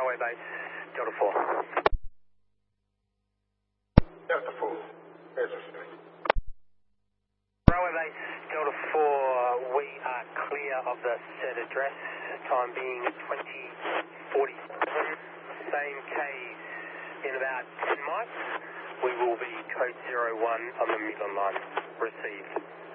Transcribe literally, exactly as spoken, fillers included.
Runway base, Delta four. Delta four, here's receiving. Runway base, Delta four, we are clear of the set address, time being twenty forty-seven, same case in about ten miles. We will be code zero one on the Midland line. Received.